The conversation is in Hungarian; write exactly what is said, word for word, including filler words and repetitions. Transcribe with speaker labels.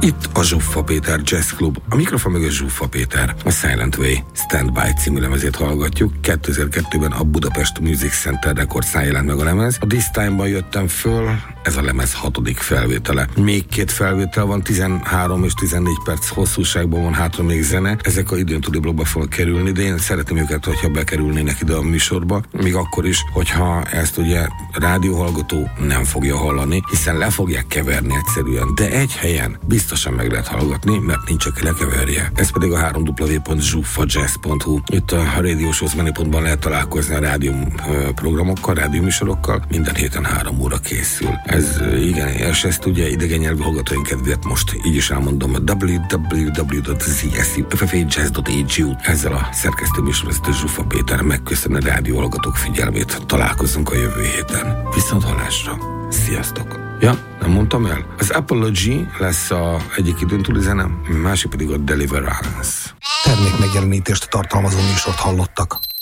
Speaker 1: Itt a Zsuffa Péter Jazz Club, a mikrofon mögött Zsuffa Péter. A Silent Way Stand By című lemezét hallgatjuk. kétezer-kettőben a Budapest Music Center rekordszám jelent meg a lemez. A This Time-ban jöttem föl, ez a lemez hatodik felvétele. Még két felvétel van, tizenhárom és tizennégy perc hosszúságban van hátra még zene. Ezek a időn túli blogba fognak kerülni, de én szeretném őket, hogyha bekerülnének ide a műsorba, még akkor is, hogyha ezt ugye rádióhallgató nem fogja hallani, hiszen le fogják keverni egyszerűen. De egy helyen biztosan meg lehet hallgatni, mert nincs, aki lekeverje. Ez pedig a három w pont zsuffa jazz pont hu. Itt a Radio Shows menüpontban lehet találkozni a rádió programokkal, rádióműsorokkal. Minden héten három óra készül. Ez igen, és ezt ugye idegen nyelvű hallgatóink kedvéért most így is elmondom, a double-u double-u double-u pont z s u f f a jazz pont a g u. Ezzel a szerkesztő műsorvezető Zsuffa Péter megköszönöm a rádió hallgatók figyelmét. Találkozunk a jövő héten. Viszont hallásra. Sziasztok! Ja, nem mondtam el? Az Apology lesz a egyik időn túli zene, másik pedig a Deliverance.
Speaker 2: Termék megjelenítést tartalmazó műsort hallottak.